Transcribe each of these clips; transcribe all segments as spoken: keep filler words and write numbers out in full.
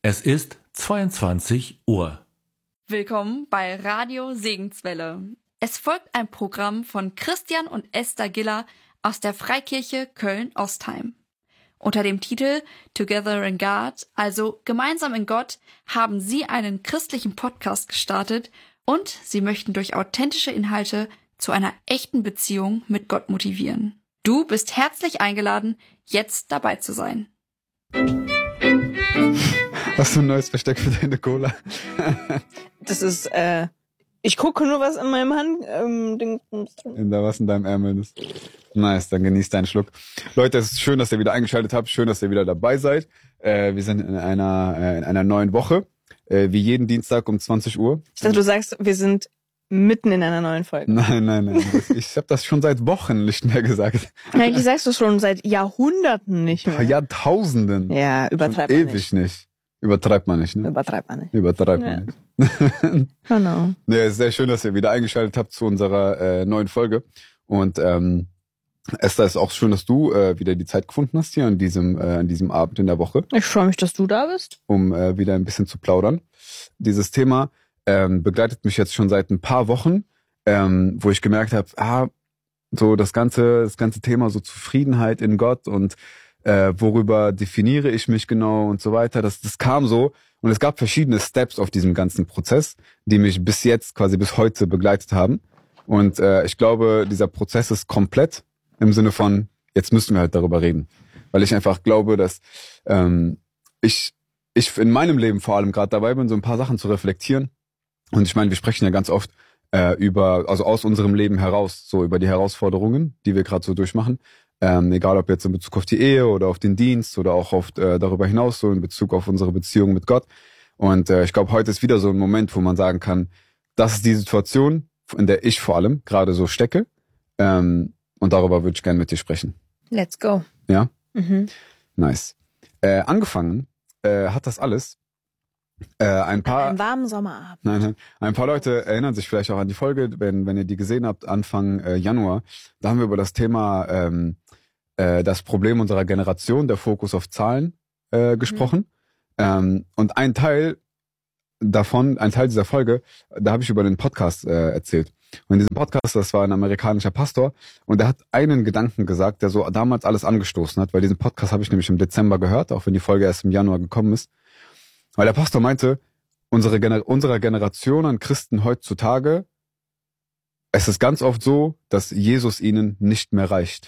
Es ist zweiundzwanzig Uhr. Willkommen bei Radio Segenswelle. Es folgt ein Programm von Christian und Esther Giller aus der Freikirche Köln-Ostheim. Unter dem Titel Together in God, also Gemeinsam in Gott, haben sie einen christlichen Podcast gestartet und sie möchten durch authentische Inhalte zu einer echten Beziehung mit Gott motivieren. Du bist herzlich eingeladen, jetzt dabei zu sein. Hast du ein neues Versteck für deine Cola? Das ist, äh, ich gucke nur, was in meinem Hand, ähm, Ding, in da was in deinem Ärmel ist. Nice, dann genießt deinen Schluck. Leute, es ist schön, dass ihr wieder eingeschaltet habt. Schön, dass ihr wieder dabei seid. Äh, wir sind in einer, äh, in einer neuen Woche. Äh, wie jeden Dienstag um zwanzig Uhr. Ich dachte, du sagst, wir sind mitten in einer neuen Folge. Nein, nein, nein. Das, ich habe das schon seit Wochen nicht mehr gesagt. Eigentlich sagst du es schon seit Jahrhunderten nicht mehr. Jahrtausenden. Ja, übertreibt schon man ewig nicht. nicht. Übertreibt man nicht, ne? Übertreibt man nicht. Übertreibt Ja. man nicht. Genau. Nee, es ist sehr schön, dass ihr wieder eingeschaltet habt zu unserer äh, neuen Folge. Und ähm, Esther, ist auch schön, dass du äh, wieder die Zeit gefunden hast hier an diesem äh, an diesem Abend in der Woche, Ich freue mich, dass du da bist. um äh, wieder ein bisschen zu plaudern. Dieses Thema ähm, begleitet mich jetzt schon seit ein paar Wochen, ähm, wo ich gemerkt habe, ah, so das ganze das ganze Thema so Zufriedenheit in Gott und äh, worüber definiere ich mich genau und so weiter. Das das kam so und es gab verschiedene Steps auf diesem ganzen Prozess, die mich bis jetzt quasi bis heute begleitet haben. Und äh, ich glaube, dieser Prozess ist komplett im Sinne von, jetzt müssen wir halt darüber reden. Weil ich einfach glaube, dass ähm, ich ich in meinem Leben vor allem gerade dabei bin, so ein paar Sachen zu reflektieren. Und ich meine, wir sprechen ja ganz oft äh, über, also aus unserem Leben heraus, so über die Herausforderungen, die wir gerade so durchmachen. Ähm, egal ob jetzt in Bezug auf die Ehe oder auf den Dienst oder auch auf, äh, darüber hinaus so in Bezug auf unsere Beziehung mit Gott. Und äh, ich glaube, heute ist wieder so ein Moment, wo man sagen kann, das ist die Situation, in der ich vor allem gerade so stecke. Ähm, und darüber würde ich gerne mit dir sprechen. Let's go. Ja? Mhm. Nice. Äh, angefangen äh, hat das alles äh, ein paar... Einen warmen Sommerabend. Nein, nein. Ein paar Leute erinnern sich vielleicht auch an die Folge, wenn wenn ihr die gesehen habt, Anfang äh, Januar. Da haben wir über das Thema ähm, äh, das Problem unserer Generation, der Fokus auf Zahlen, äh, gesprochen. Mhm. Ähm, und ein Teil davon, ein Teil dieser Folge, da habe ich über den Podcast äh, erzählt. Und in diesem Podcast, das war ein amerikanischer Pastor, und der hat einen Gedanken gesagt, der so damals alles angestoßen hat, weil diesen Podcast habe ich nämlich im Dezember gehört, auch wenn die Folge erst im Januar gekommen ist. Weil der Pastor meinte, unsere Gener- unserer Generation an Christen heutzutage, es ist ganz oft so, dass Jesus ihnen nicht mehr reicht.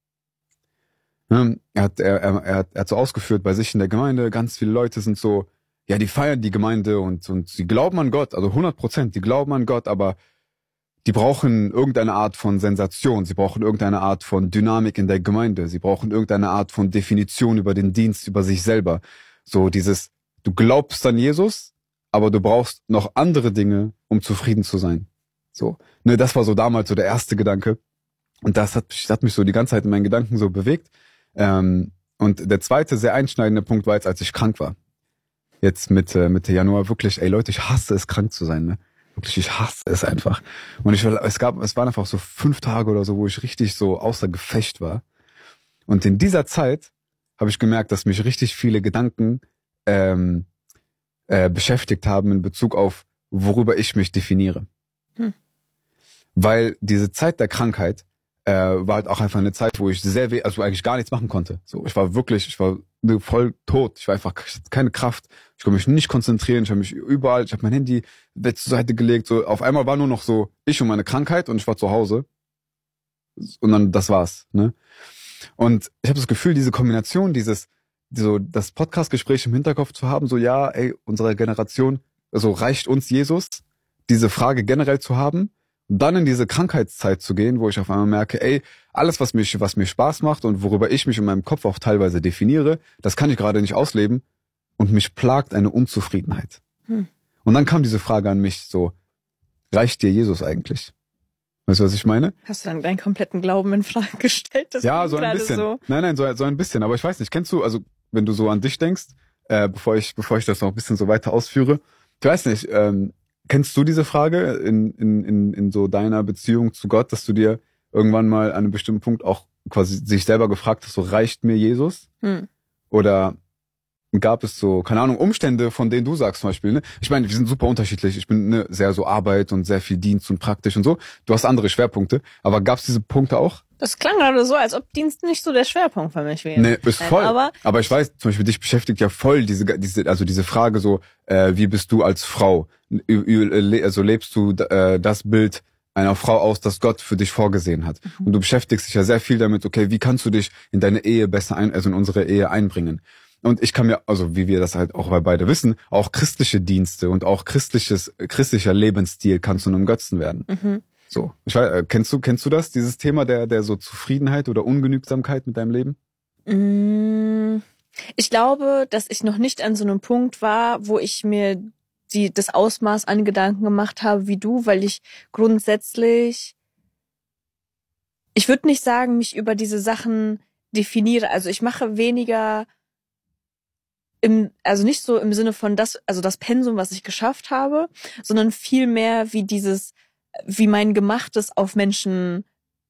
Er hat, er, er, er, hat, er hat so ausgeführt, bei sich in der Gemeinde, ganz viele Leute sind so, ja, die feiern die Gemeinde und, und sie glauben an Gott, also hundert Prozent, die glauben an Gott, aber die brauchen irgendeine Art von Sensation, sie brauchen irgendeine Art von Dynamik in der Gemeinde, sie brauchen irgendeine Art von Definition über den Dienst, über sich selber. So dieses, du glaubst an Jesus, aber du brauchst noch andere Dinge, um zufrieden zu sein. So, ne, das war so damals so der erste Gedanke. Und das hat, das hat mich so die ganze Zeit in meinen Gedanken so bewegt. Ähm, und der zweite sehr einschneidende Punkt war jetzt, als ich krank war. Jetzt Mitte, Mitte Januar, wirklich, ey Leute, ich hasse es, krank zu sein, ne? Wirklich, ich hasse es einfach. Und ich, es gab, es waren einfach so fünf Tage oder so, wo ich richtig so außer Gefecht war. Und in dieser Zeit habe ich gemerkt, dass mich richtig viele Gedanken ähm, äh, beschäftigt haben in Bezug auf, worüber ich mich definiere. Hm. Weil diese Zeit der Krankheit äh, war halt auch einfach eine Zeit, wo ich sehr weh, also eigentlich gar nichts machen konnte. So, ich war wirklich, ich war voll tot. Ich war einfach ich hatte keine Kraft. Ich konnte mich nicht konzentrieren. Ich habe mich überall, ich habe mein Handy zur Seite gelegt. So, auf einmal war nur noch so ich und meine Krankheit und ich war zu Hause. Und dann das war's. Ne? Und ich habe das Gefühl, diese Kombination, dieses, so das Podcast-Gespräch im Hinterkopf zu haben, so ja, ey, unsere Generation, also reicht uns Jesus, diese Frage generell zu haben. Dann in diese Krankheitszeit zu gehen, wo ich auf einmal merke, ey, alles, was mich, was mir Spaß macht und worüber ich mich in meinem Kopf auch teilweise definiere, das kann ich gerade nicht ausleben und mich plagt eine Unzufriedenheit. Hm. Und dann kam diese Frage an mich so, reicht dir Jesus eigentlich? Weißt du, was ich meine? Hast du dann deinen kompletten Glauben in Frage gestellt? Das ja, so ein bisschen. So? Nein, nein, so, so ein bisschen. Aber ich weiß nicht, kennst du, also wenn du so an dich denkst, äh, bevor ich, bevor ich das noch ein bisschen so weiter ausführe, ich weiß nicht, ähm, kennst du diese Frage in, in, in, in so deiner Beziehung zu Gott, dass du dir irgendwann mal an einem bestimmten Punkt auch quasi sich selber gefragt hast, so reicht mir Jesus? Hm. Oder gab es so, keine Ahnung, Umstände, von denen du sagst zum Beispiel, ne? Ich meine, wir sind super unterschiedlich. Ich bin ne, sehr so Arbeit und sehr viel Dienst und praktisch und so. Du hast andere Schwerpunkte. Aber gab es diese Punkte auch? Das klang gerade so, als ob Dienst nicht so der Schwerpunkt für mich wäre. Nee, ist voll. Aber, aber ich weiß, zum Beispiel dich beschäftigt ja voll diese, diese also diese Frage so, äh, wie bist du als Frau? Also lebst du äh, das Bild einer Frau aus, das Gott für dich vorgesehen hat. Mhm. Und du beschäftigst dich ja sehr viel damit, okay, wie kannst du dich in deine Ehe besser ein, also in unsere Ehe einbringen? Und ich kann mir, also wie wir das halt auch bei beide wissen, auch christliche Dienste und auch christliches, christlicher Lebensstil kann zu einem Götzen werden. Mhm. So, ich weiß, kennst du, kennst du das, dieses Thema der, der so Zufriedenheit oder Ungenügsamkeit mit deinem Leben? Ich glaube, dass ich noch nicht an so einem Punkt war, wo ich mir die, das Ausmaß an Gedanken gemacht habe wie du, weil ich grundsätzlich, ich würde nicht sagen, mich über diese Sachen definiere. Also ich mache weniger im, also nicht so im Sinne von das, also das Pensum, was ich geschafft habe, sondern viel mehr wie dieses, wie mein Gemachtes auf Menschen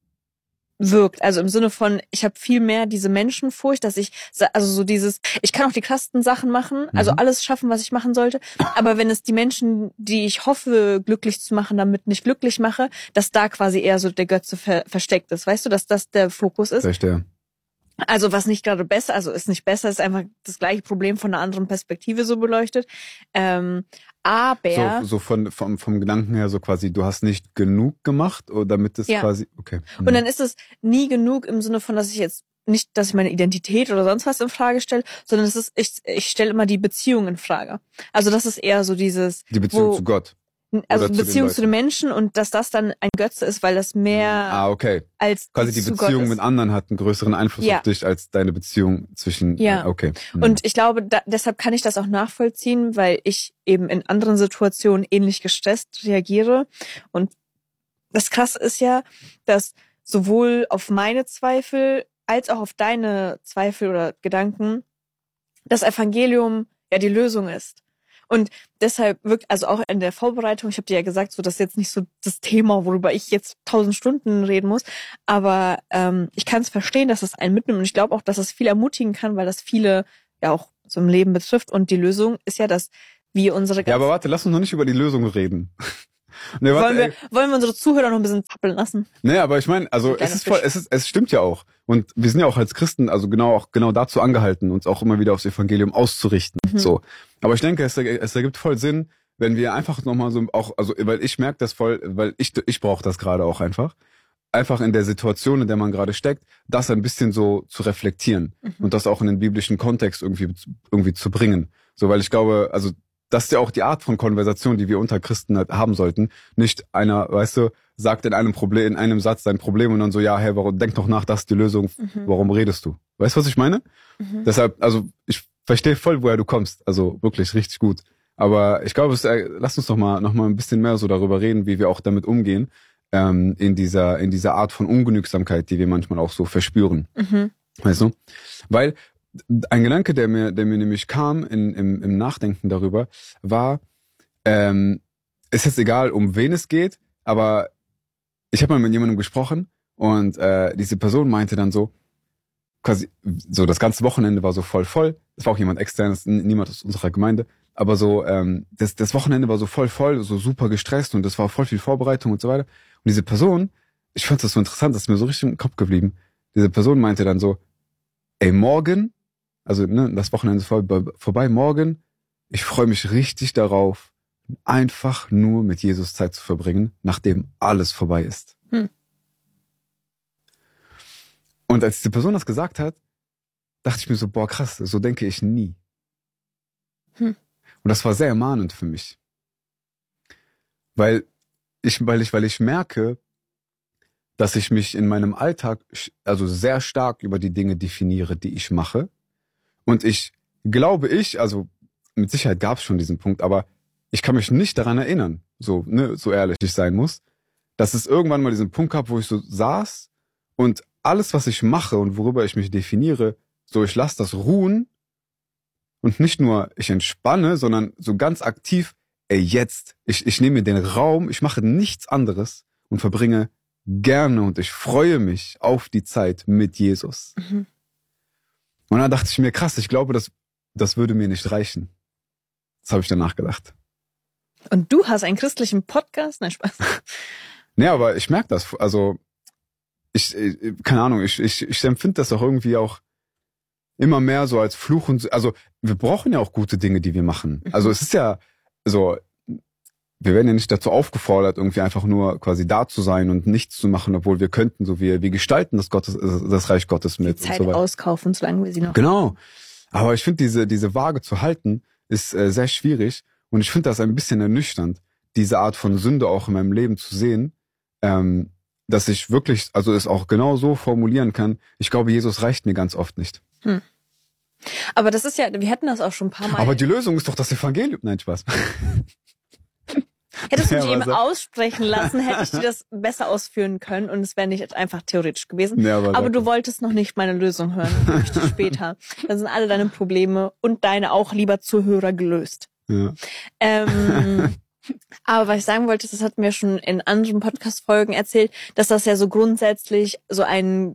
wirkt. Also im Sinne von, ich habe viel mehr diese Menschenfurcht, dass ich, also so dieses, ich kann auch die krassesten Sachen machen, also Mhm. alles schaffen, was ich machen sollte, aber wenn es die Menschen, die ich hoffe, glücklich zu machen, damit nicht glücklich mache, dass da quasi eher so der Götze ver- versteckt ist. Weißt du, dass das der Fokus ist? Verstehe. Also was nicht gerade besser, also ist nicht besser, ist einfach das gleiche Problem von einer anderen Perspektive so beleuchtet. Ähm, aber So, so von, vom, vom Gedanken her so quasi, du hast nicht genug gemacht, oder damit es Ja. quasi, okay. Mhm. und dann ist es nie genug im Sinne von, dass ich jetzt nicht, dass ich meine Identität oder sonst was in Frage stelle, sondern es ist, ich, ich stelle immer die Beziehung in Frage. Also das ist eher so dieses, Die Beziehung wo, zu Gott. also oder zu den Beziehung zu den Leuten. Menschen und dass das dann ein Götze ist, weil das mehr Ah, okay. als Quasi die zu Beziehung Gott mit ist. anderen hat einen größeren Einfluss Ja. auf dich als deine Beziehung zwischen, Ja. äh, okay. Mhm. Und ich glaube, da, deshalb kann ich das auch nachvollziehen, weil ich eben in anderen Situationen ähnlich gestresst reagiere. Und das Krasse ist ja, dass sowohl auf meine Zweifel als auch auf deine Zweifel oder Gedanken das Evangelium ja die Lösung ist. Und deshalb wirkt, also auch in der Vorbereitung, ich habe dir ja gesagt, so das ist jetzt nicht so das Thema, worüber ich jetzt tausend Stunden reden muss, aber ähm, ich kann es verstehen, dass es einen mitnimmt und ich glaube auch, dass es viel ermutigen kann, weil das viele ja auch so im Leben betrifft und die Lösung ist ja, dass wir unsere ja, ganzen... aber warte, lass uns noch nicht über die Lösung reden. nee, warte, wollen, wir, ey. wollen wir unsere Zuhörer noch ein bisschen zappeln lassen? Nee, aber ich meine, also Kleiner es ist voll, Fisch. es ist, es stimmt ja auch. Und wir sind ja auch als Christen, also genau auch genau dazu angehalten, uns auch immer wieder aufs Evangelium auszurichten. Mhm. So. Aber ich denke, es, es ergibt voll Sinn, wenn wir einfach nochmal so auch, also weil ich merke das voll, weil ich ich brauche das gerade auch einfach, einfach in der Situation, in der man gerade steckt, das ein bisschen so zu reflektieren Mhm. und das auch in den biblischen Kontext irgendwie irgendwie zu bringen. So, weil ich glaube, also das ist ja auch die Art von Konversation, die wir unter Christen halt haben sollten. Nicht einer, weißt du, sagt in einem Problem, in einem Satz sein Problem und dann so, ja, hey, warum, denk doch nach, das ist die Lösung, Mhm. warum redest du? Weißt du, was ich meine? Mhm. Deshalb, also ich verstehe voll, woher du kommst. Also wirklich richtig gut. Aber ich glaube, es, äh, lass uns doch mal noch mal ein bisschen mehr so darüber reden, wie wir auch damit umgehen, ähm, in dieser in dieser Art von Ungenügsamkeit, die wir manchmal auch so verspüren. Mhm. Weißt du? Weil ein Gedanke, der mir, der mir nämlich kam in, im, im Nachdenken darüber, war, ähm, ist jetzt egal, um wen es geht, aber ich habe mal mit jemandem gesprochen und äh, diese Person meinte dann so, quasi, so das ganze Wochenende war so voll voll. Es war auch jemand externes, n- niemand aus unserer Gemeinde, aber so ähm, das, das Wochenende war so voll voll, so super gestresst und das war voll viel Vorbereitung und so weiter. Und diese Person, ich fand das so interessant, das ist mir so richtig im Kopf geblieben. Diese Person meinte dann so, ey, morgen, also ne, das Wochenende ist vor, vorbei, morgen, ich freue mich richtig darauf, einfach nur mit Jesus Zeit zu verbringen, nachdem alles vorbei ist. Hm. Und als diese Person das gesagt hat, dachte ich mir so, boah, krass, so denke ich nie. Hm. Und das war sehr ermahnend für mich. Weil ich, weil ich, weil ich merke, dass ich mich in meinem Alltag also sehr stark über die Dinge definiere, die ich mache. Und ich glaube ich, also mit Sicherheit gab es schon diesen Punkt, aber ich kann mich nicht daran erinnern, so, ne, so ehrlich ich sein muss, dass es irgendwann mal diesen Punkt gab, wo ich so saß und alles, was ich mache und worüber ich mich definiere, so ich lasse das ruhen und nicht nur ich entspanne, sondern so ganz aktiv, ey, jetzt, ich, ich nehme mir den Raum, ich mache nichts anderes und verbringe gerne und ich freue mich auf die Zeit mit Jesus. Mhm. Und dann dachte ich mir, krass, ich glaube, dass das würde mir nicht reichen. Das habe ich danach gedacht. Und du hast einen christlichen Podcast? Nein, Spaß. Nee, aber ich merke das. Also, ich, ich keine Ahnung, ich, ich, ich empfinde das auch irgendwie auch immer mehr so als Fluch und, also, wir brauchen ja auch gute Dinge, die wir machen. Also, es ist ja so, wir werden ja nicht dazu aufgefordert, irgendwie einfach nur quasi da zu sein und nichts zu machen, obwohl wir könnten, so wir, wir gestalten das Gottes, das Reich Gottes mit. Die Zeit und so weiter. Auskaufen, solange wir sie noch. Genau. Aber ich finde, diese, diese Waage zu halten, ist äh, sehr schwierig. Und ich finde das ein bisschen ernüchternd, diese Art von Sünde auch in meinem Leben zu sehen, ähm, dass ich wirklich, also es auch genau so formulieren kann. Ich glaube, Jesus reicht mir ganz oft nicht. Hm. Aber das ist ja, wir hatten das auch schon ein paar Mal. Aber die Lösung ist doch das Evangelium. Nein, Spaß. Hättest du Ja, dich eben aber sag- aussprechen lassen, hätte ich dir das besser ausführen können und es wäre nicht einfach theoretisch gewesen. Ja, aber aber sag du doch. wolltest noch nicht meine Lösung hören, das möchte ich später. Dann sind alle deine Probleme und deine auch, lieber Zuhörer, gelöst. Ja. Ähm, aber was ich sagen wollte, das hatten wir schon in anderen Podcast-Folgen erzählt, dass das ja so grundsätzlich so ein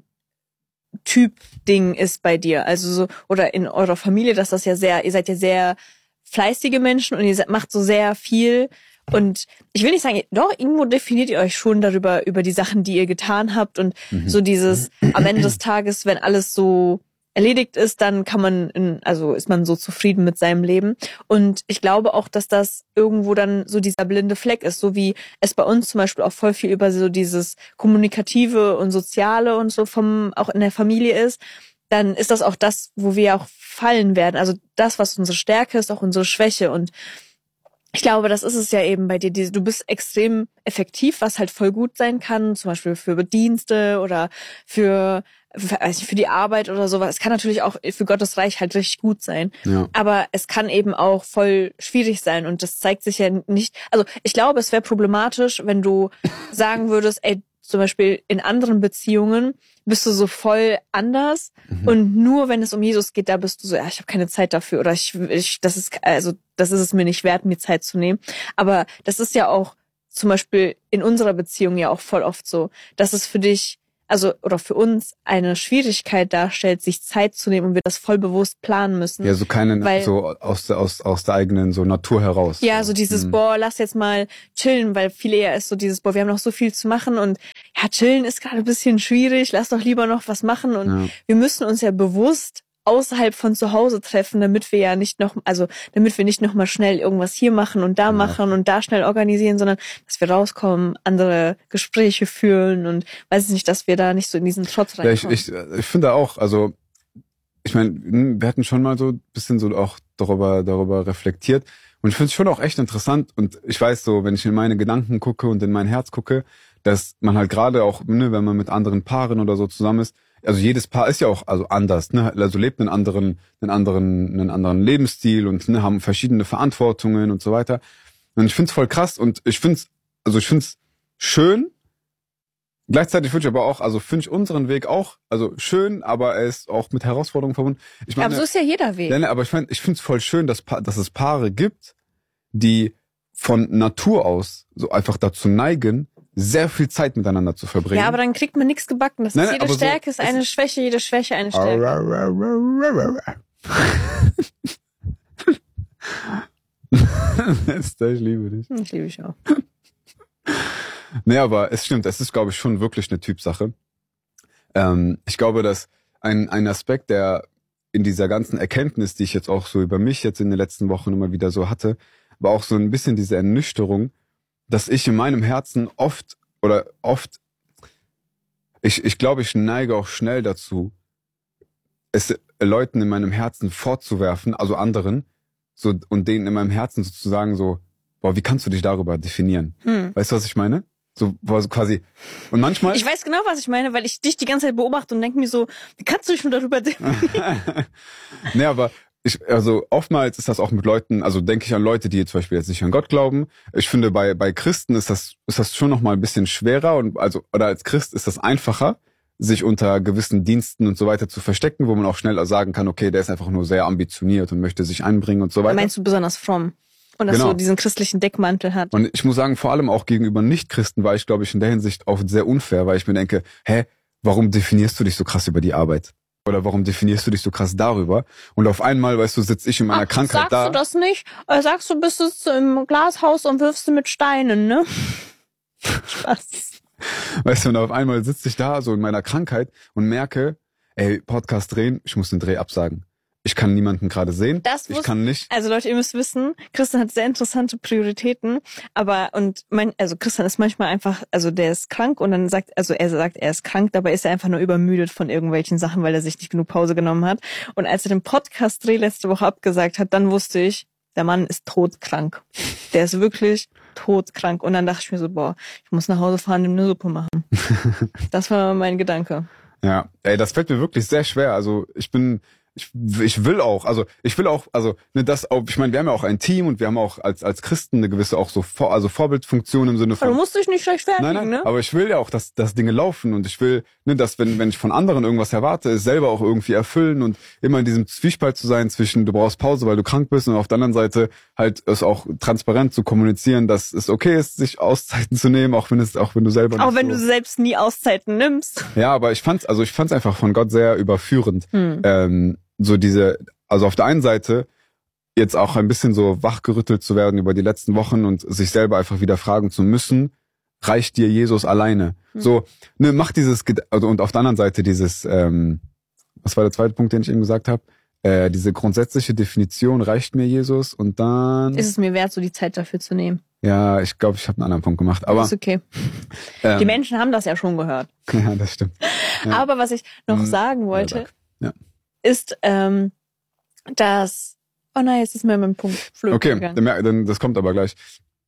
Typ-Ding ist bei dir. Also so, oder in eurer Familie, dass das ja sehr, ihr seid ja sehr fleißige Menschen und ihr se- macht so sehr viel. Und ich will nicht sagen, doch, irgendwo definiert ihr euch schon darüber, über die Sachen, die ihr getan habt und Mhm. so dieses, am Ende des Tages, wenn alles so erledigt ist, dann kann man, in, also ist man so zufrieden mit seinem Leben. Und ich glaube auch, dass das irgendwo dann so dieser blinde Fleck ist, so wie es bei uns zum Beispiel auch voll viel über so dieses Kommunikative und Soziale und so vom, auch in der Familie ist, dann ist das auch das, wo wir auch fallen werden. Also das, was unsere Stärke ist, auch unsere Schwäche. Und ich glaube, das ist es ja eben bei dir. Diese- Du bist extrem effektiv, was halt voll gut sein kann, zum Beispiel für Dienste oder für, für, weiß nicht, für die Arbeit oder sowas. Es kann natürlich auch für Gottes Reich halt richtig gut sein. Ja. Aber es kann eben auch voll schwierig sein und das zeigt sich ja nicht. Also ich glaube, es wäre problematisch, wenn du sagen würdest, ey, zum Beispiel in anderen Beziehungen bist du so voll anders Mhm. und nur wenn es um Jesus geht, da bist du so, ja, ich habe keine Zeit dafür oder ich, ich, das ist, also das ist es mir nicht wert, mir Zeit zu nehmen. Aber das ist ja auch zum Beispiel in unserer Beziehung ja auch voll oft so, dass es für dich, also oder für uns eine Schwierigkeit darstellt, sich Zeit zu nehmen und wir das voll bewusst planen müssen. Ja, so keine, Weil- so aus der, aus, aus der eigenen so Natur heraus. Ja, so dieses, Mhm. boah, lass jetzt mal chillen, weil viele ja ist so dieses, boah, wir haben noch so viel zu machen und ja, chillen ist gerade ein bisschen schwierig, lass doch lieber noch was machen und Ja. wir müssen uns ja bewusst außerhalb von zu Hause treffen, damit wir ja nicht noch, also damit wir nicht noch mal schnell irgendwas hier machen und da Ja. machen und da schnell organisieren, sondern dass wir rauskommen, andere Gespräche führen und weiß ich nicht, dass wir da nicht so in diesen Trotz Ja, ich, reinkommen. ich, ich finde auch, also ich meine, wir hatten schon mal so ein bisschen so auch darüber, darüber reflektiert und ich finde es schon auch echt interessant und ich weiß so, wenn ich in meine Gedanken gucke und in mein Herz gucke, dass man halt gerade auch, ne, wenn man mit anderen Paaren oder so zusammen ist, also jedes Paar ist ja auch also anders, ne, also lebt einen anderen, einen anderen, einen anderen Lebensstil und ne, haben verschiedene Verantwortungen und so weiter. Und ich finde es voll krass und ich finde es, also ich finde es schön. Gleichzeitig finde ich aber auch, also finde ich unseren Weg auch, also schön, aber er ist auch mit Herausforderungen verbunden. Ich aber meine, so ist ja jeder Weg. ja, ne, aber ich finde, ich finde es voll schön, dass, Pa- dass es Paare gibt, die von Natur aus so einfach dazu neigen, sehr viel Zeit miteinander zu verbringen. Ja, aber dann kriegt man nichts gebacken. Das Nein, ist nein, jede aber so- Stärke ist es eine ist- Schwäche, jede Schwäche eine Stärke. Esther, ich liebe dich. Hm, Das liebe ich auch. Nee, aber es stimmt, es ist, glaube ich, schon wirklich eine Typsache. Ähm, ich glaube, dass ein, ein Aspekt, der in dieser ganzen Erkenntnis, die ich jetzt auch so über mich jetzt in den letzten Wochen immer wieder so hatte, war auch so ein bisschen diese Ernüchterung, dass ich in meinem Herzen oft oder oft, ich, ich glaube, ich neige auch schnell dazu, es Leuten in meinem Herzen vorzuwerfen, also anderen, so, und denen in meinem Herzen sozusagen so, boah, wie kannst du dich darüber definieren? Hm. Weißt du, was ich meine? So, boah, so quasi. Und manchmal. Ich weiß genau, was ich meine, weil ich dich die ganze Zeit beobachte und denke mir so, wie kannst du dich schon darüber denken? Nee, aber ich, also oftmals ist das auch mit Leuten, also denke ich an Leute, die zum Beispiel jetzt nicht an Gott glauben. Ich finde, bei, bei Christen ist das, ist das schon nochmal ein bisschen schwerer und also, oder als Christ ist das einfacher, sich unter gewissen Diensten und so weiter zu verstecken, wo man auch schnell sagen kann, okay, der ist einfach nur sehr ambitioniert und möchte sich einbringen und so weiter. Meinst du besonders fromm? Und dass Genau. so diesen christlichen Deckmantel hat. Und ich muss sagen, vor allem auch gegenüber Nicht-Christen war ich, glaube ich, in der Hinsicht oft sehr unfair, weil ich mir denke, hä, warum definierst du dich so krass über die Arbeit? Oder warum definierst du dich so krass darüber? Und auf einmal, weißt du, sitze ich in meiner Ach, Krankheit sagst da. Sagst du das nicht? Äh, sagst du, bist du im Glashaus und wirfst du mit Steinen, ne? Spaß. Weißt du, und auf einmal sitze ich da so in meiner Krankheit und merke, ey, Podcast drehen, ich muss den Dreh absagen. Ich kann niemanden gerade sehen. Das ich wusste, kann nicht. Also Leute, ihr müsst wissen, Christian hat sehr interessante Prioritäten, aber und mein, also Christian ist manchmal einfach, also der ist krank und dann sagt, also er sagt, er ist krank, dabei ist er einfach nur übermüdet von irgendwelchen Sachen, weil er sich nicht genug Pause genommen hat. Und als er den Podcast-Dreh letzte Woche abgesagt hat, dann wusste ich, der Mann ist todkrank. Der ist wirklich todkrank. Und dann dachte ich mir so, boah, ich muss nach Hause fahren und eine Suppe machen. Das war mein Gedanke. Ja, ey, das fällt mir wirklich sehr schwer. Also ich bin, ich, ich will auch, also ich will auch, also ne, das auch, ich meine, wir haben ja auch ein Team und wir haben auch als als Christen eine gewisse auch so vor, also Vorbildfunktion im Sinne von. Aber du musst dich nicht rechtfertigen, nein, nein, ne? aber ich will ja auch, dass dass Dinge laufen und ich will, ne, dass wenn wenn ich von anderen irgendwas erwarte, es selber auch irgendwie erfüllen und immer in diesem Zwiespalt zu sein zwischen du brauchst Pause, weil du krank bist und auf der anderen Seite halt es auch transparent zu kommunizieren, dass es okay ist, sich Auszeiten zu nehmen, auch wenn es auch wenn du selber auch nicht wenn so du selbst nie Auszeiten nimmst. Ja, aber ich fand's, also ich fand's einfach von Gott sehr überführend. Hm. Ähm, so diese, also auf der einen Seite jetzt auch ein bisschen so wachgerüttelt zu werden über die letzten Wochen und sich selber einfach wieder fragen zu müssen, reicht dir Jesus alleine? Hm. So, ne, mach dieses, also und auf der anderen Seite dieses, ähm, was war der zweite Punkt, den ich eben gesagt habe? Äh, diese grundsätzliche Definition, reicht mir Jesus? Und dann ist es mir wert, so die Zeit dafür zu nehmen. Ja, ich glaube, ich habe einen anderen Punkt gemacht. Aber ist okay. Ähm, die Menschen haben das ja schon gehört. Ja, das stimmt. Ja. Aber was ich noch Hm. sagen wollte, ja. ist, ähm, dass, oh nein, jetzt ist mir mein Punkt flöten Okay, gegangen. dann, dann, das kommt aber gleich.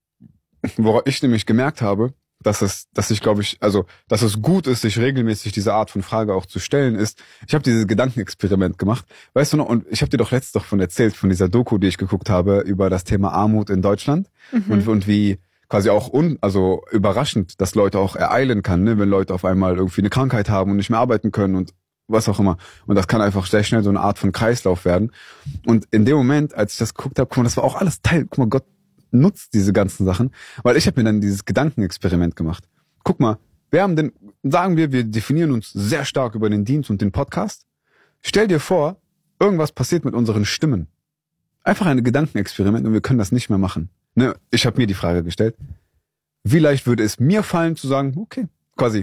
Worauf ich nämlich gemerkt habe, dass es, dass ich glaube ich, also, dass es gut ist, sich regelmäßig diese Art von Frage auch zu stellen, ist, ich habe dieses Gedankenexperiment gemacht, weißt du noch, und ich habe dir doch letztens doch von erzählt, von dieser Doku, die ich geguckt habe, über das Thema Armut in Deutschland Mhm. und, und wie quasi auch un, also überraschend, dass Leute auch ereilen kann, ne, wenn Leute auf einmal irgendwie eine Krankheit haben und nicht mehr arbeiten können und was auch immer. Und das kann einfach sehr schnell so eine Art von Kreislauf werden. Und in dem Moment, als ich das geguckt habe, guck mal, das war auch alles Teil, guck mal, Gott nutzt diese ganzen Sachen, weil ich habe mir dann dieses Gedankenexperiment gemacht. Guck mal, wir haben den, sagen wir, wir definieren uns sehr stark über den Dienst und den Podcast. Stell dir vor, irgendwas passiert mit unseren Stimmen. Einfach ein Gedankenexperiment und wir können das nicht mehr machen. Ne? Ich habe mir die Frage gestellt, wie leicht würde es mir fallen zu sagen, okay, quasi,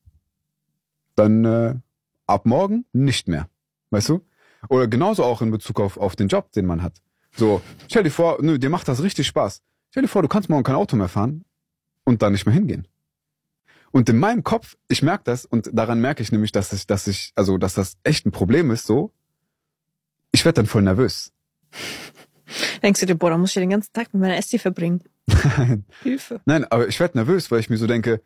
dann äh, ab morgen nicht mehr. Weißt du? Oder genauso auch in Bezug auf, auf den Job, den man hat. So, stell dir vor, nö, dir macht das richtig Spaß. Stell dir vor, du kannst morgen kein Auto mehr fahren und dann nicht mehr hingehen. Und in meinem Kopf, ich merke das und daran merke ich nämlich, dass ich, dass ich, also, dass das echt ein Problem ist, so, ich werde dann voll nervös. Denkst du dir, boah, da muss ich ja den ganzen Tag mit meiner Esti verbringen. Nein. Hilfe. Nein, aber ich werde nervös, weil ich mir so denke,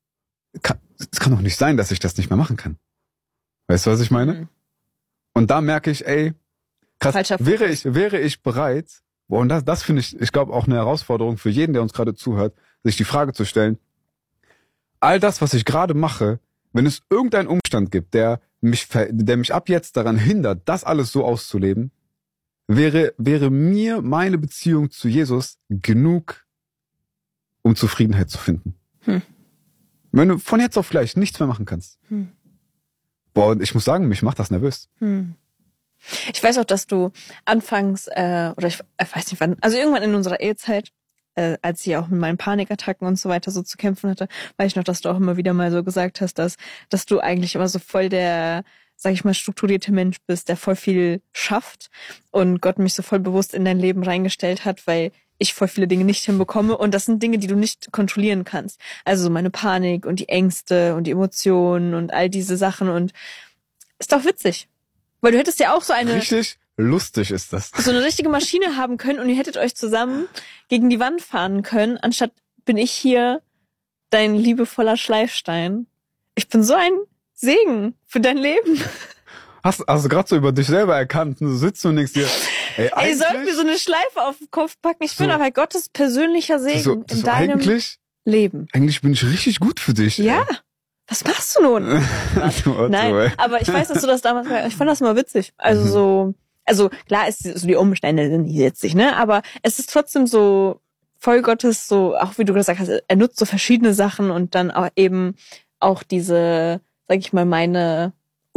es kann doch nicht sein, dass ich das nicht mehr machen kann. Weißt du, was ich meine? Mhm. Und da merke ich, ey, krass, Falscher wäre ich, wäre ich bereit, boah, und das, das finde ich, ich glaube auch eine Herausforderung für jeden, der uns gerade zuhört, sich die Frage zu stellen, all das, was ich gerade mache, wenn es irgendeinen Umstand gibt, der mich, der mich ab jetzt daran hindert, das alles so auszuleben, wäre, wäre mir meine Beziehung zu Jesus genug, um Zufriedenheit zu finden. Hm. Wenn du von jetzt auf gleich nichts mehr machen kannst. Hm. Boah, und ich muss sagen, mich macht das nervös. Hm. Ich weiß auch, dass du anfangs, äh, oder ich, ich weiß nicht wann, also irgendwann in unserer Ehezeit, äh, als ich auch mit meinen Panikattacken und so weiter so zu kämpfen hatte, weiß ich noch, dass du auch immer wieder mal so gesagt hast, dass, dass du eigentlich immer so voll der, sag ich mal, strukturierte Mensch bist, der voll viel schafft und Gott mich so voll bewusst in dein Leben reingestellt hat, weil ich voll viele Dinge nicht hinbekomme und das sind Dinge, die du nicht kontrollieren kannst. Also so meine Panik und die Ängste und die Emotionen und all diese Sachen und ist doch witzig. Weil du hättest ja auch so eine... Richtig lustig ist das. So eine richtige Maschine haben können und ihr hättet euch zusammen gegen die Wand fahren können, anstatt bin ich hier dein liebevoller Schleifstein. Ich bin so ein Segen für dein Leben. Hast, hast du gerade so über dich selber erkannt, du sitzt und denkst dir, ey, Ey, sollten wir so eine Schleife auf den Kopf packen? Ich so, bin aber Gottes persönlicher Segen so, in so deinem eigentlich, Leben. Eigentlich bin ich richtig gut für dich. Ja, ey. Was machst du nun? du Otto, Nein, ey. aber ich weiß, dass du das damals, ich fand das mal witzig. Also mhm. so, also klar ist so die Umstände sind nicht witzig, ne? Aber es ist trotzdem so voll Gottes, so auch wie du gesagt hast, er nutzt so verschiedene Sachen und dann auch eben auch diese, sag ich mal, meine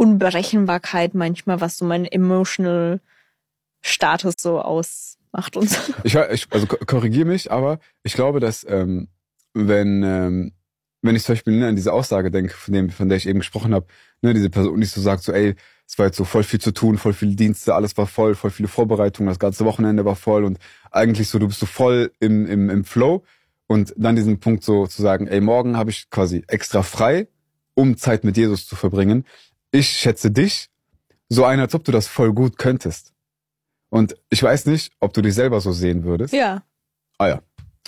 Unberechenbarkeit manchmal, was so mein emotional Status so ausmacht und so. Ich, ich also korrigiere mich, aber ich glaube, dass ähm, wenn ähm, wenn ich zum Beispiel ne, an diese Aussage denke, von dem, von der ich eben gesprochen habe, ne, diese Person, die so sagt, so ey, es war jetzt so voll viel zu tun, voll viele Dienste, alles war voll, voll viele Vorbereitungen, das ganze Wochenende war voll und eigentlich so, du bist so voll im im im Flow und dann diesen Punkt so zu sagen, ey, morgen habe ich quasi extra frei, um Zeit mit Jesus zu verbringen. Ich schätze dich so ein, als ob du das voll gut könntest. Und ich weiß nicht, ob du dich selber so sehen würdest. Ja. Ah ja.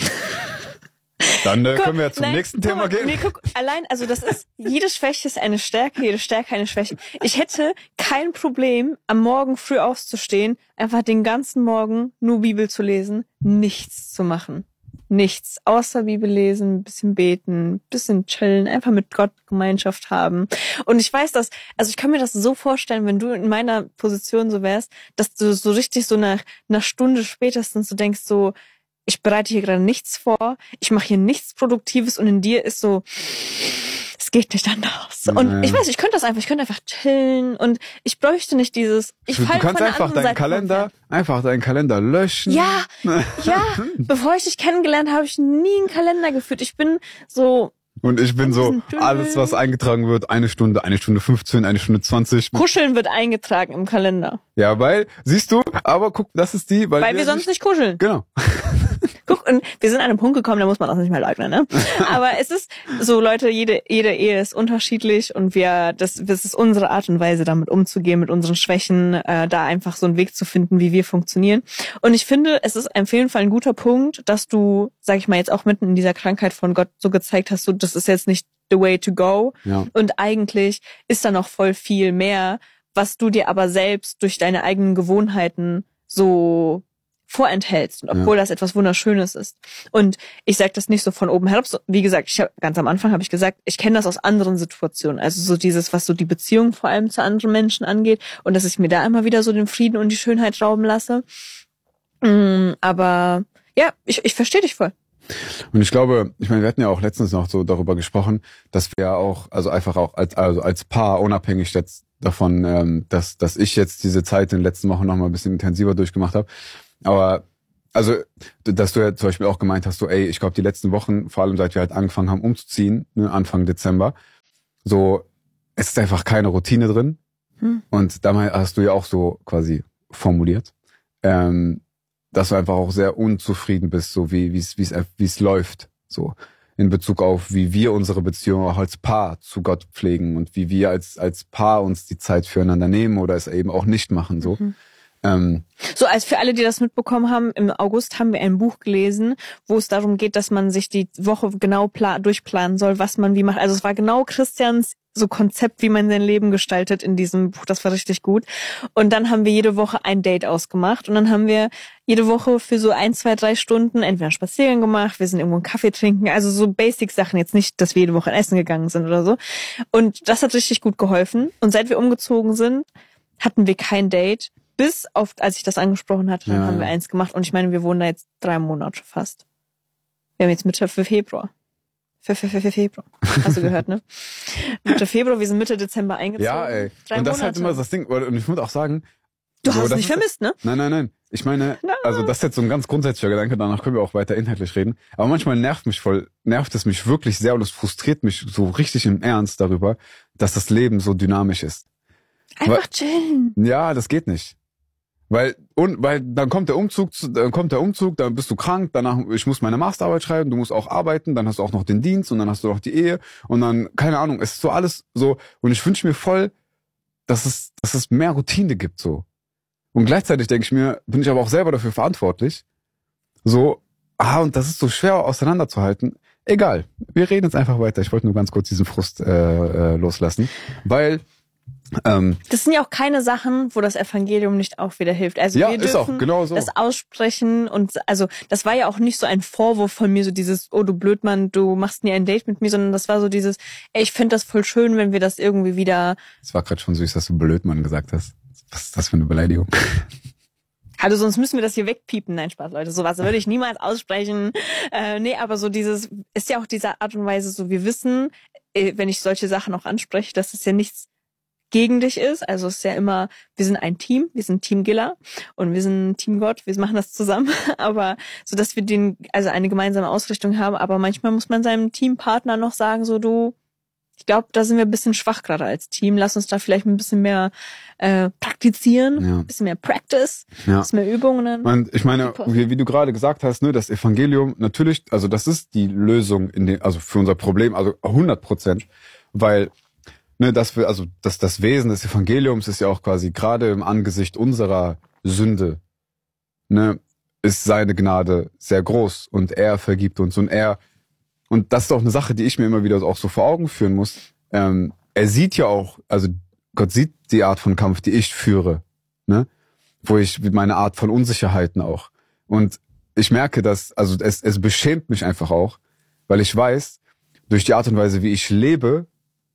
Dann äh, Guck, können wir ja zum nein, nächsten guck Thema mal, gehen. Nee, guck, allein, also das ist, jede Schwäche ist eine Stärke, jede Stärke eine Schwäche. Ich hätte kein Problem, am Morgen früh aufzustehen, einfach den ganzen Morgen nur Bibel zu lesen, nichts zu machen. Nichts, außer Bibel lesen, ein bisschen beten, ein bisschen chillen, einfach mit Gott Gemeinschaft haben. Und ich weiß, dass, also ich kann mir das so vorstellen, wenn du in meiner Position so wärst, dass du so richtig so nach einer Stunde spätestens so denkst, so, ich bereite hier gerade nichts vor, ich mache hier nichts Produktives und in dir ist so, es geht nicht anders. Und Ja. ich weiß, ich könnte das einfach, ich könnte einfach chillen und ich bräuchte nicht dieses, ich Du fall kannst von der einfach anderen deinen Seite vom Kalender, Fernseher. einfach deinen Kalender löschen. Ja, ja, bevor ich dich kennengelernt habe, habe ich nie einen Kalender geführt. Ich bin so, Und ich bin so, Diesen Dödel. alles was eingetragen wird, eine Stunde, eine Stunde fünfzehn, eine Stunde zwanzig. Kuscheln wird eingetragen im Kalender. Ja, weil, siehst du, aber guck, das ist die, weil, Weil wir sonst nicht kuscheln. Genau. Guck, und wir sind an einem Punkt gekommen, da muss man auch nicht mehr leugnen, ne? Aber es ist so, Leute, jede, jede Ehe ist unterschiedlich und wir, das, das ist unsere Art und Weise, damit umzugehen, mit unseren Schwächen, äh, da einfach so einen Weg zu finden, wie wir funktionieren. Und ich finde, es ist auf jeden Fall ein guter Punkt, dass du, sag ich mal, jetzt auch mitten in dieser Krankheit von Gott so gezeigt hast, so, das ist jetzt nicht the way to go. Ja. Und eigentlich ist da noch voll viel mehr, was du dir aber selbst durch deine eigenen Gewohnheiten so vorenthältst, und obwohl ja. das etwas Wunderschönes ist. Und ich sage das nicht so von oben herab. So, wie gesagt, ich hab, ganz am Anfang habe ich gesagt, ich kenne das aus anderen Situationen. Also so dieses, was so die Beziehung vor allem zu anderen Menschen angeht und dass ich mir da immer wieder so den Frieden und die Schönheit rauben lasse. Mm, aber ja, ich, ich verstehe dich voll. Und ich glaube, ich meine, wir hatten ja auch letztens noch so darüber gesprochen, dass wir ja auch, also einfach auch als also als Paar, unabhängig jetzt davon, ähm, dass dass ich jetzt diese Zeit in den letzten Wochen noch mal ein bisschen intensiver durchgemacht habe. Aber also, dass du ja zum Beispiel auch gemeint hast, so, ey, ich glaube, die letzten Wochen, vor allem seit wir halt angefangen haben umzuziehen, ne, Anfang Dezember, so, es ist einfach keine Routine drin. Hm. Und damals hast du ja auch so quasi formuliert, ähm, dass du einfach auch sehr unzufrieden bist, so wie wie es wie es wie es läuft, so in Bezug auf, wie wir unsere Beziehung auch als Paar zu Gott pflegen und wie wir als als Paar uns die Zeit füreinander nehmen oder es eben auch nicht machen, so. Mhm. Ähm, so, als für alle, die das mitbekommen haben, im August haben wir ein Buch gelesen, wo es darum geht, dass man sich die Woche genau pla- durchplanen soll, was man wie macht. Also es war genau Christians so Konzept, wie man sein Leben gestaltet in diesem Buch. Das war richtig gut. Und dann haben wir jede Woche ein Date ausgemacht und dann haben wir jede Woche für so ein, zwei, drei Stunden entweder spazieren gemacht, wir sind irgendwo einen Kaffee trinken, also so Basic-Sachen, jetzt nicht, dass wir jede Woche essen gegangen sind oder so. Und das hat richtig gut geholfen. Und seit wir umgezogen sind, hatten wir kein Date. Bis auf, als ich das angesprochen hatte, dann ja, haben wir eins gemacht. Und ich meine, wir wohnen da jetzt drei Monate fast. Wir haben jetzt Mitte Februar. Für, für, für, für Februar. Hast du gehört, ne? Mitte Februar, wir sind Mitte Dezember eingezogen. Ja, ey. Drei und das ist Monate. halt immer das Ding. Und ich muss auch sagen... Du so, hast es nicht ist, vermisst, ne? Nein, nein, nein. Ich meine, no. also das ist jetzt so ein ganz grundsätzlicher Gedanke, danach können wir auch weiter inhaltlich reden. Aber manchmal nervt mich voll, nervt es mich wirklich sehr und es frustriert mich so richtig im Ernst darüber, dass das Leben so dynamisch ist. Einfach Weil, chillen. Ja, das geht nicht. Weil, und, weil dann kommt der Umzug, dann kommt der Umzug, dann bist du krank, danach, ich muss meine Masterarbeit schreiben, du musst auch arbeiten, dann hast du auch noch den Dienst und dann hast du noch die Ehe und dann, keine Ahnung, es ist so alles so, und ich wünsche mir voll, dass es, dass es mehr Routine gibt, so. Und gleichzeitig denke ich mir, bin ich aber auch selber dafür verantwortlich, so, ah, und das ist so schwer auseinanderzuhalten. Egal, wir reden jetzt einfach weiter, ich wollte nur ganz kurz diesen Frust äh, äh, loslassen, weil, Ähm, das sind ja auch keine Sachen, wo das Evangelium nicht auch wieder hilft. Also ja, wir ist auch, dürfen genau so. das aussprechen und also das war ja auch nicht so ein Vorwurf von mir, so dieses, oh du Blödmann, du machst nie ein Date mit mir, sondern das war so dieses, ey, ich finde das voll schön, wenn wir das irgendwie wieder... Es war gerade schon süß, dass du Blödmann gesagt hast. Was ist das für eine Beleidigung? Also sonst müssen wir das hier wegpiepen. Nein, Spaß, Leute. Sowas würde ich niemals aussprechen. Äh, nee, aber so dieses, ist ja auch diese Art und Weise so, wir wissen, wenn ich solche Sachen auch anspreche, dass es ja nichts gegen dich ist. Also es ist ja immer, wir sind ein Team, wir sind Team Gilla und wir sind Team Gott, wir machen das zusammen, aber so, dass wir den, also eine gemeinsame Ausrichtung haben, aber manchmal muss man seinem Teampartner noch sagen, so du, ich glaube, da sind wir ein bisschen schwach gerade als Team, lass uns da vielleicht ein bisschen mehr äh, praktizieren, Ja. ein bisschen mehr Practice, Ja. ein bisschen mehr Übungen. Und ich meine, Super. wie, wie du gerade gesagt hast, ne, das Evangelium, natürlich, also das ist die Lösung in den, also für unser Problem, also hundert Prozent, weil, ne, dass wir, also das, das Wesen des Evangeliums ist ja auch quasi gerade im Angesicht unserer Sünde, ne, ist seine Gnade sehr groß und er vergibt uns und er, und das ist auch eine Sache, die ich mir immer wieder auch so vor Augen führen muss. Ähm, er sieht ja auch, also Gott sieht die Art von Kampf, die ich führe, ne, wo ich meine Art von Unsicherheiten auch. Und ich merke, dass, also es, es beschämt mich einfach auch, weil ich weiß, durch die Art und Weise, wie ich lebe,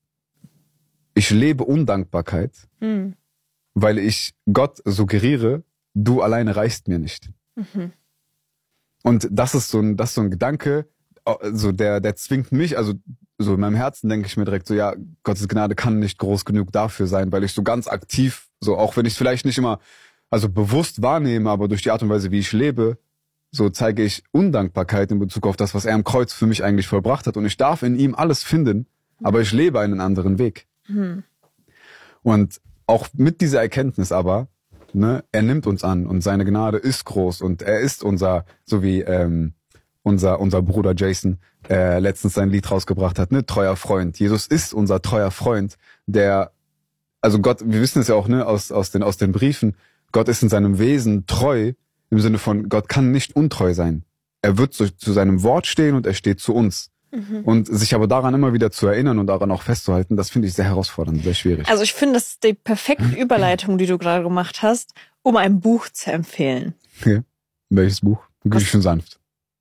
ich lebe Undankbarkeit, Hm. weil ich Gott suggeriere, du alleine reichst mir nicht. Mhm. Und das ist so ein, das ist so ein Gedanke, so der, der zwingt mich, also so in meinem Herzen denke ich mir direkt so, ja, Gottes Gnade kann nicht groß genug dafür sein, weil ich so ganz aktiv, so auch wenn ich es vielleicht nicht immer, also bewusst wahrnehme, aber durch die Art und Weise, wie ich lebe, so zeige ich Undankbarkeit in Bezug auf das, was er am Kreuz für mich eigentlich vollbracht hat. Und ich darf in ihm alles finden, aber ich lebe einen anderen Weg. Hm. Und auch mit dieser Erkenntnis aber, ne, er nimmt uns an und seine Gnade ist groß und er ist unser, so wie ähm, unser unser Bruder Jason äh, letztens sein Lied rausgebracht hat, ne, treuer Freund. Jesus ist unser treuer Freund, der, also Gott, wir wissen es ja auch, ne, aus aus den aus den Briefen, Gott ist in seinem Wesen treu, im Sinne von, Gott kann nicht untreu sein. Er wird zu, zu seinem Wort stehen und er steht zu uns. Mhm. Und sich aber daran immer wieder zu erinnern und daran auch festzuhalten, das finde ich sehr herausfordernd, sehr schwierig. Also ich finde, das ist die perfekte Überleitung, die du gerade gemacht hast, um ein Buch zu empfehlen. Okay. Welches Buch? Gütig und sanft.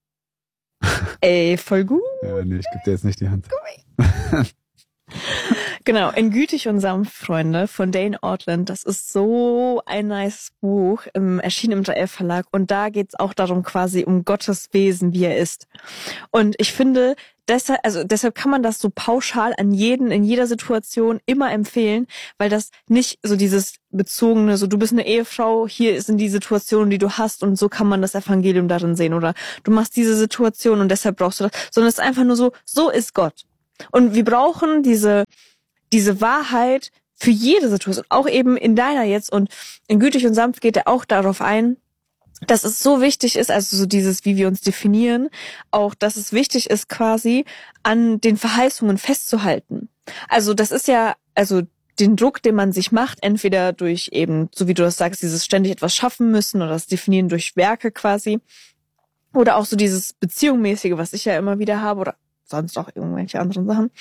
Ey, voll gut. Ja, nee, ich gebe dir jetzt nicht die Hand. Genau, in Gütig und sanft, Freunde, von Dane Ortland. Das ist so ein nice Buch, ähm, erschienen im drei F Verlag. Und da geht's auch darum, quasi um Gottes Wesen, wie er ist. Und ich finde, deshalb, also deshalb kann man das so pauschal an jeden, in jeder Situation immer empfehlen, weil das nicht so dieses bezogene, so du bist eine Ehefrau, hier sind die Situationen, die du hast und so kann man das Evangelium darin sehen. Oder du machst diese Situation und deshalb brauchst du das. Sondern es ist einfach nur so, so ist Gott. Und wir brauchen diese diese Wahrheit für jede Situation, auch eben in deiner jetzt. Und in Gütig und sanft geht er auch darauf ein, dass es so wichtig ist, also so dieses, wie wir uns definieren, auch, dass es wichtig ist, quasi an den Verheißungen festzuhalten. Also das ist ja, also den Druck, den man sich macht, entweder durch eben, so wie du das sagst, dieses ständig etwas schaffen müssen oder das Definieren durch Werke quasi, oder auch so dieses Beziehungsmäßige, was ich ja immer wieder habe, oder sonst auch irgendwelche anderen Sachen,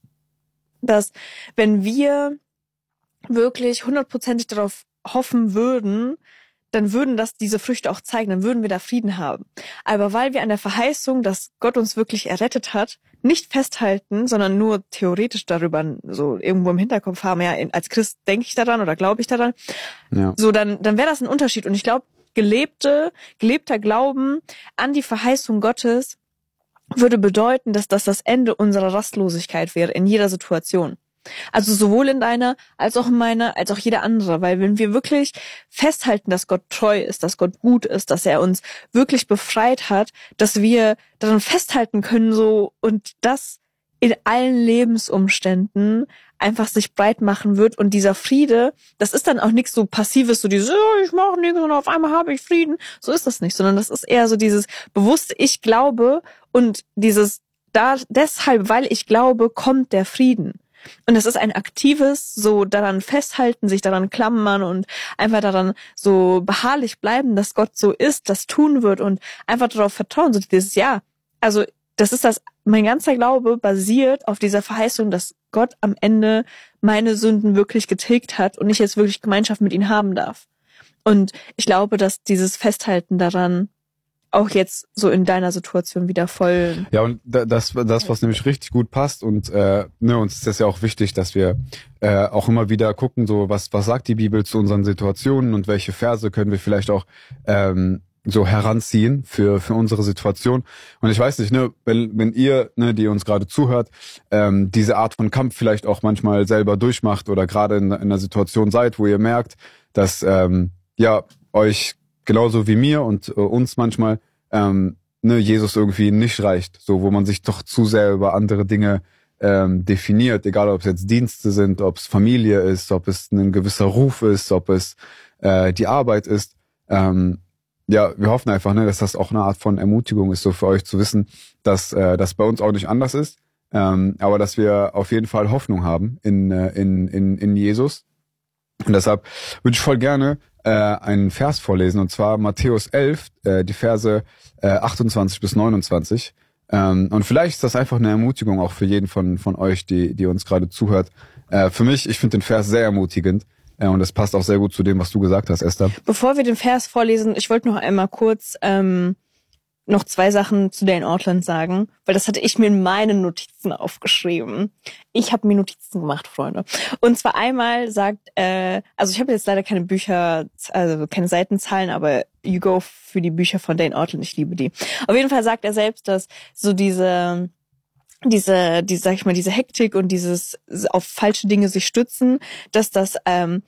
dass wenn wir wirklich hundertprozentig darauf hoffen würden, dann würden das diese Früchte auch zeigen, dann würden wir da Frieden haben. Aber weil wir an der Verheißung, dass Gott uns wirklich errettet hat, nicht festhalten, sondern nur theoretisch darüber so irgendwo im Hinterkopf haben, ja, als Christ denke ich daran oder glaube ich daran, Ja. so dann dann wäre das ein Unterschied. Und ich glaube, gelebte, gelebter Glauben an die Verheißung Gottes würde bedeuten, dass das das Ende unserer Rastlosigkeit wäre in jeder Situation. Also sowohl in deiner, als auch in meiner, als auch jeder andere. Weil wenn wir wirklich festhalten, dass Gott treu ist, dass Gott gut ist, dass er uns wirklich befreit hat, dass wir daran festhalten können so und das in allen Lebensumständen einfach sich breit machen wird und dieser Friede, das ist dann auch nichts so Passives, so dieses, oh, ich mache nichts und auf einmal habe ich Frieden. So ist das nicht, sondern das ist eher so dieses bewusste, ich glaube und dieses, da deshalb, weil ich glaube, kommt der Frieden. Und es ist ein aktives, so daran festhalten, sich daran klammern und einfach daran so beharrlich bleiben, dass Gott so ist, das tun wird und einfach darauf vertrauen, so dieses, ja, also das ist das, mein ganzer Glaube basiert auf dieser Verheißung, dass Gott am Ende meine Sünden wirklich getilgt hat und ich jetzt wirklich Gemeinschaft mit ihm haben darf. Und ich glaube, dass dieses Festhalten daran auch jetzt so in deiner Situation wieder voll... Ja, und das, das was nämlich richtig gut passt und äh, ne, uns ist das ja auch wichtig, dass wir äh, auch immer wieder gucken, so was was sagt die Bibel zu unseren Situationen und welche Verse können wir vielleicht auch ähm, so heranziehen für für unsere Situation. Und ich weiß nicht, ne, wenn wenn ihr, ne, die uns gerade zuhört, ähm, diese Art von Kampf vielleicht auch manchmal selber durchmacht oder gerade in, in einer Situation seid, wo ihr merkt, dass ähm, ja euch genauso wie mir und äh, uns manchmal ähm, ne, Jesus irgendwie nicht reicht, so wo man sich doch zu sehr über andere Dinge ähm, definiert, egal ob es jetzt Dienste sind, ob es Familie ist, ob es ein gewisser Ruf ist, ob es äh, die Arbeit ist. Ähm, ja, wir hoffen einfach, ne, dass das auch eine Art von Ermutigung ist, so für euch zu wissen, dass äh, das bei uns auch nicht anders ist, ähm, aber dass wir auf jeden Fall Hoffnung haben in äh, in in in Jesus. Und deshalb würde ich voll gerne äh, einen Vers vorlesen, und zwar Matthäus elf, äh, die Verse äh, achtundzwanzig bis neunundzwanzig. Ähm, und vielleicht ist das einfach eine Ermutigung auch für jeden von von euch, die die uns gerade zuhört. Äh, für mich, ich finde den Vers sehr ermutigend. Ja, und das passt auch sehr gut zu dem, was du gesagt hast, Esther. Bevor wir den Vers vorlesen, ich wollte noch einmal kurz ähm, noch zwei Sachen zu Dane Ortlund sagen, weil das hatte ich mir in meinen Notizen aufgeschrieben. Ich habe mir Notizen gemacht, Freunde. Und zwar einmal sagt, äh, also ich habe jetzt leider keine Bücher, also keine Seitenzahlen, aber you go für die Bücher von Dane Ortlund, ich liebe die. Auf jeden Fall sagt er selbst, dass so diese diese, die, sag ich mal, diese Hektik und dieses auf falsche Dinge sich stützen, dass das ähm,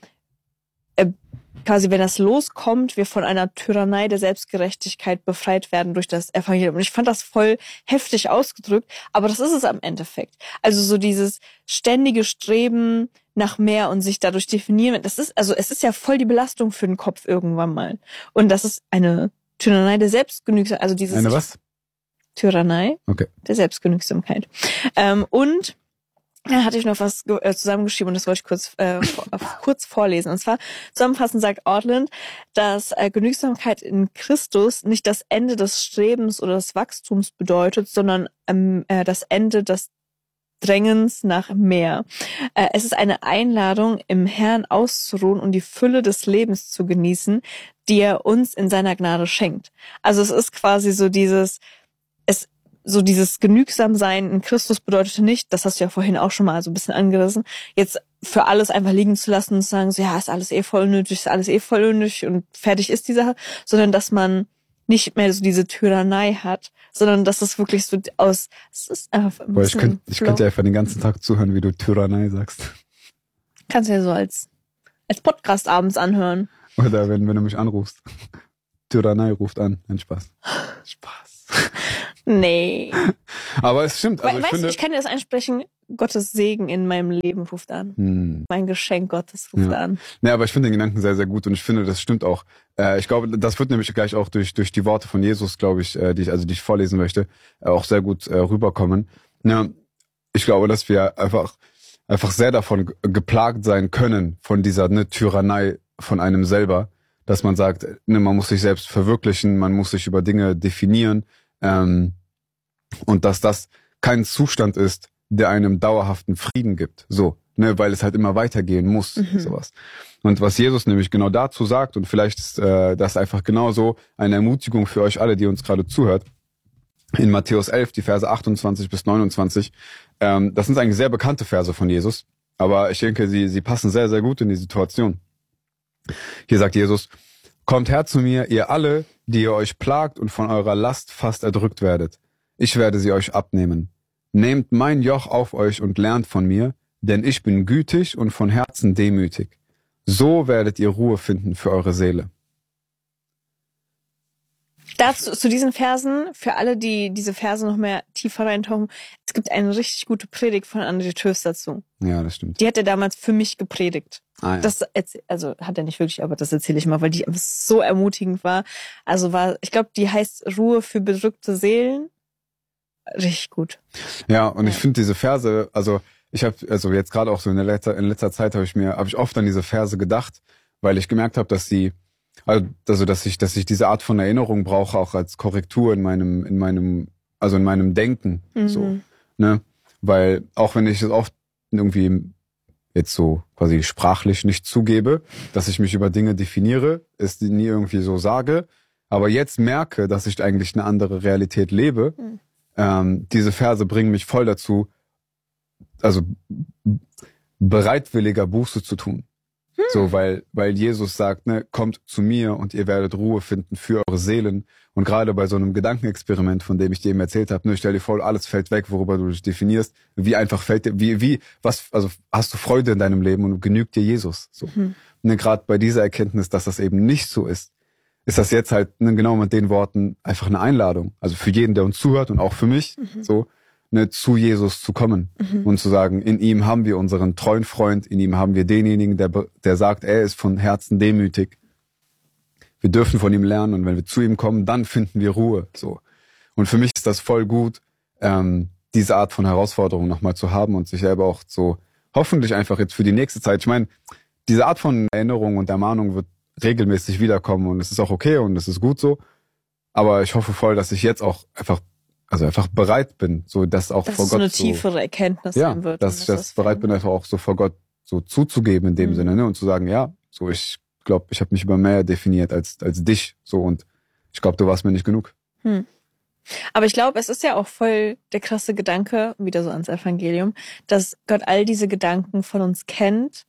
äh, quasi, wenn das loskommt, wir von einer Tyrannei der Selbstgerechtigkeit befreit werden durch das Evangelium. Und ich fand das voll heftig ausgedrückt, aber das ist es am Endeffekt. Also so dieses ständige Streben nach mehr und sich dadurch definieren, das ist, also es ist ja voll die Belastung für den Kopf irgendwann mal. Und das ist eine Tyrannei der Selbstgenügsamkeit, also dieses... Eine was? Tyrannei Okay. der Selbstgenügsamkeit. Ähm, und dann hatte ich noch was äh, zusammengeschrieben und das wollte ich kurz äh, vor, kurz vorlesen. Und zwar zusammenfassend sagt Ortlund, dass äh, Genügsamkeit in Christus nicht das Ende des Strebens oder des Wachstums bedeutet, sondern ähm, äh, das Ende des Drängens nach mehr. Äh, es ist eine Einladung, im Herrn auszuruhen und die Fülle des Lebens zu genießen, die er uns in seiner Gnade schenkt. Also es ist quasi so dieses Es so dieses Genügsamsein in Christus bedeutete nicht, das hast du ja vorhin auch schon mal so ein bisschen angerissen, jetzt für alles einfach liegen zu lassen und zu sagen, so ja, ist alles eh voll nötig, ist alles eh voll nötig und fertig ist die Sache, sondern dass man nicht mehr so diese Tyrannei hat, sondern dass es wirklich so aus, es ist einfach ein Boah, ich könnte ich könnte ja einfach den ganzen Tag zuhören, wie du Tyrannei sagst. Kannst du ja so als als Podcast abends anhören. Oder wenn, wenn du mich anrufst. Tyrannei ruft an. Ein Spaß. Spaß. Nee. Aber es stimmt. Also We- ich weißt finde, du, ich kann dir das einsprechen, Gottes Segen in meinem Leben ruft an. hm. Mein Geschenk Gottes ruft Ja. an. Nee, aber ich finde den Gedanken sehr, sehr gut und ich finde, das stimmt auch. Äh, ich glaube, das wird nämlich gleich auch durch durch die Worte von Jesus, glaube ich, äh, die ich also die ich vorlesen möchte, äh, auch sehr gut äh, rüberkommen. Ja, ich glaube, dass wir einfach einfach sehr davon g- geplagt sein können von dieser ne, Tyrannei von einem selber, dass man sagt, ne, man muss sich selbst verwirklichen, man muss sich über Dinge definieren, ähm, und dass das kein Zustand ist, der einem dauerhaften Frieden gibt, so, ne, weil es halt immer weitergehen muss, Mhm. sowas. Und was Jesus nämlich genau dazu sagt, und vielleicht ist äh, das einfach genauso eine Ermutigung für euch alle, die uns gerade zuhört, in Matthäus elf, die Verse achtundzwanzig bis neunundzwanzig, ähm, das sind eigentlich sehr bekannte Verse von Jesus, aber ich denke, sie sie passen sehr, sehr gut in die Situation. Hier sagt Jesus, kommt her zu mir, ihr alle, die ihr euch plagt und von eurer Last fast erdrückt werdet. Ich werde sie euch abnehmen. Nehmt mein Joch auf euch und lernt von mir, denn ich bin gütig und von Herzen demütig. So werdet ihr Ruhe finden für eure Seele. Dazu, zu diesen Versen, für alle, die diese Verse noch mehr tiefer reintauchen, es gibt eine richtig gute Predigt von André Töfs dazu. Ja, das stimmt. Die hat er damals für mich gepredigt. Ah, ja. Das erzäh- also hat er nicht wirklich, aber das erzähle ich mal, weil die einfach so ermutigend war. Also war, ich glaube, die heißt Ruhe für bedrückte Seelen. Richtig gut. Ja, und Ja. ich finde diese Verse, also ich habe, also jetzt gerade auch so in der letzter, in letzter Zeit habe ich mir, habe ich oft an diese Verse gedacht, weil ich gemerkt habe, dass sie, also dass ich, dass ich diese Art von Erinnerung brauche, auch als Korrektur in meinem, in meinem, also in meinem Denken, Mhm. so, ne, weil auch wenn ich es oft irgendwie jetzt so quasi sprachlich nicht zugebe, dass ich mich über Dinge definiere, es nie irgendwie so sage, aber jetzt merke, dass ich eigentlich eine andere Realität lebe. Mhm. Ähm, diese Verse bringen mich voll dazu, also bereitwilliger Buße zu tun. Hm. So, weil, weil Jesus sagt, ne, kommt zu mir und ihr werdet Ruhe finden für eure Seelen. Und gerade bei so einem Gedankenexperiment, von dem ich dir eben erzählt habe, ne, stell dir vor, alles fällt weg, worüber du dich definierst. Wie einfach fällt dir, wie, wie, was, also hast du Freude in deinem Leben und genügt dir Jesus? So. Hm. Ne, gerade bei dieser Erkenntnis, dass das eben nicht so ist, ist das jetzt halt, ne, genau mit den Worten einfach eine Einladung. Also für jeden, der uns zuhört und auch für mich, mhm. so, ne, zu Jesus zu kommen mhm. und zu sagen, in ihm haben wir unseren treuen Freund, in ihm haben wir denjenigen, der, der sagt, er ist von Herzen demütig. Wir dürfen von ihm lernen und wenn wir zu ihm kommen, dann finden wir Ruhe, so. Und für mich ist das voll gut, ähm, diese Art von Herausforderung nochmal zu haben und sich selber auch so, hoffentlich einfach jetzt für die nächste Zeit. Ich meine, diese Art von Erinnerung und Ermahnung wird regelmäßig wiederkommen und es ist auch okay und es ist gut so. Aber ich hoffe voll, dass ich jetzt auch einfach, also einfach bereit bin, so das auch dass vor es Gott so eine so, tiefere Erkenntnis ja, sein wird. dass ich das, das bereit bin, einfach auch so vor Gott so zuzugeben in dem mhm. Sinne, ne, und zu sagen, ja, so ich glaube, ich habe mich über mehr definiert als als dich, so und ich glaube, du warst mir nicht genug. Hm. Aber ich glaube, es ist ja auch voll der krasse Gedanke, wieder so ans Evangelium, dass Gott all diese Gedanken von uns kennt.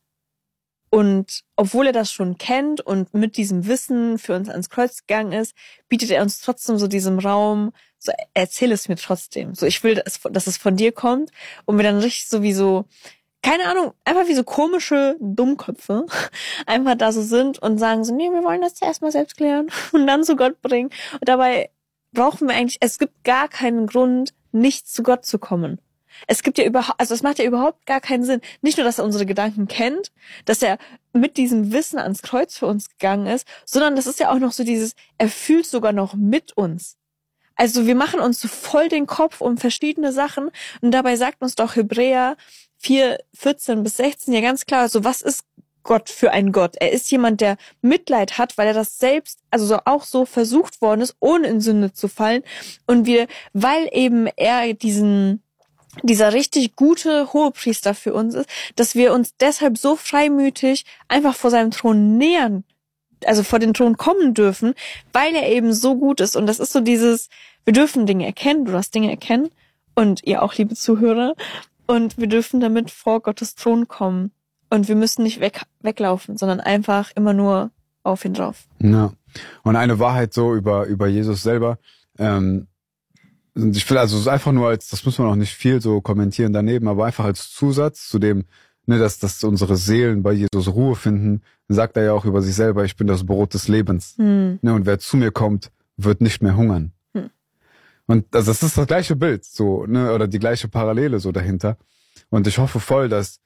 Und obwohl er das schon kennt und mit diesem Wissen für uns ans Kreuz gegangen ist, bietet er uns trotzdem so diesem Raum, so erzähl es mir trotzdem. So, ich will, dass, dass es von dir kommt und wir dann richtig so wie so, keine Ahnung, einfach wie so komische Dummköpfe einfach da so sind und sagen so, nee, wir wollen das zuerst mal selbst klären und dann zu Gott bringen. Und dabei brauchen wir eigentlich, es gibt gar keinen Grund, nicht zu Gott zu kommen. Es gibt ja überhaupt, also es macht ja überhaupt gar keinen Sinn. Nicht nur, dass er unsere Gedanken kennt, dass er mit diesem Wissen ans Kreuz für uns gegangen ist, sondern das ist ja auch noch so dieses, er fühlt sogar noch mit uns. Also wir machen uns so voll den Kopf um verschiedene Sachen und dabei sagt uns doch Hebräer vier, vierzehn bis sechzehn ja ganz klar, so was ist Gott für ein Gott? Er ist jemand, der Mitleid hat, weil er das selbst, also so auch so versucht worden ist, ohne in Sünde zu fallen. Und wir, weil eben er diesen dieser richtig gute Hohepriester für uns ist, dass wir uns deshalb so freimütig einfach vor seinem Thron nähern, also vor den Thron kommen dürfen, weil er eben so gut ist. Und das ist so dieses, wir dürfen Dinge erkennen, du darfst Dinge erkennen und ihr auch, liebe Zuhörer, und wir dürfen damit vor Gottes Thron kommen. Und wir müssen nicht weg, weglaufen, sondern einfach immer nur auf ihn drauf. Ja. Und eine Wahrheit so über, über Jesus selber, ähm, ich will also einfach nur als, das muss man auch nicht viel so kommentieren daneben, aber einfach als Zusatz zu dem, ne, dass, dass unsere Seelen bei Jesus Ruhe finden, sagt er ja auch über sich selber, ich bin das Brot des Lebens. Hm. Ne, und wer zu mir kommt, wird nicht mehr hungern. Hm. Und also das ist das gleiche Bild, so, ne, oder die gleiche Parallele so dahinter. Und ich hoffe voll, dass,